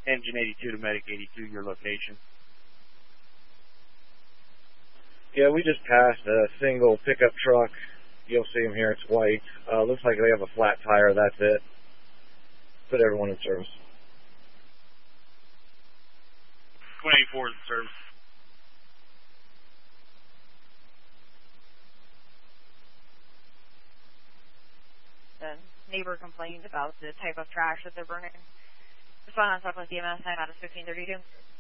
Engine 82 to Medic 82, your location. Yeah, we just passed a single pickup truck. You'll see them here. It's white. Looks like they have a flat tire. That's it. Put everyone in service. 184 is in service. The neighbor complained about the type of trash that they're burning. Respond on top of DMS 9 out of 1532.